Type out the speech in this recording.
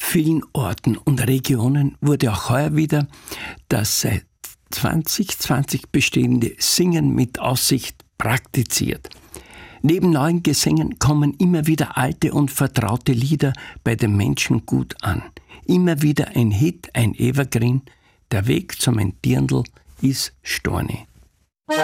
vielen Orten und Regionen wurde auch heuer wieder das seit 2020 bestehende Singen mit Aussicht praktiziert. Neben neuen Gesängen kommen immer wieder alte und vertraute Lieder bei den Menschen gut an. Immer wieder ein Hit, ein Evergreen. Der Weg zum Dirndl ist Storni.